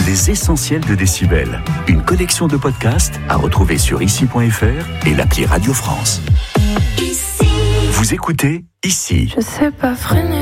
Les essentiels de Décibel. Une collection de podcasts à retrouver sur ici.fr et l'appli Radio France. Ici. Vous écoutez Ici. Je sais pas freiner.